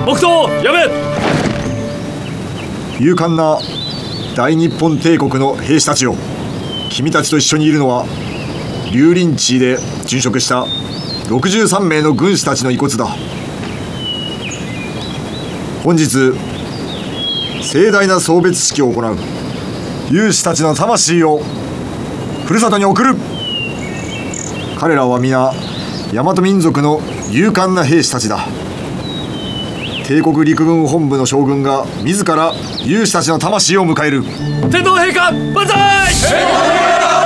黙祷やめ。 勇敢な大日本帝国の兵士たちよ、君たちと一緒にいるのは劉林地で殉職した63名の軍士たちの遺骨だ。本日盛大な送別式を行う。勇士たちの魂をふるさとに送る。彼らは皆大和民族の勇敢な兵士たちだ。帝国陸軍本部の将軍が自ら勇士たちの魂を迎える。 天皇陛下万歳。